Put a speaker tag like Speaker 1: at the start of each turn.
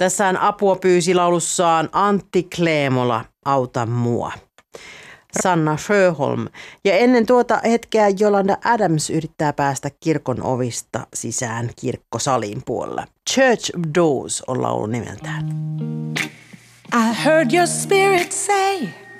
Speaker 1: Tässä hän apua pyysi laulussaan Antti Kleemola, Auta mua. Sanna Sjöholm. Ja ennen tuota hetkeä Yolanda Adams yrittää päästä kirkon ovista sisään kirkkosalin puolella. Church Doors on laulun nimeltään.
Speaker 2: I heard your spirit say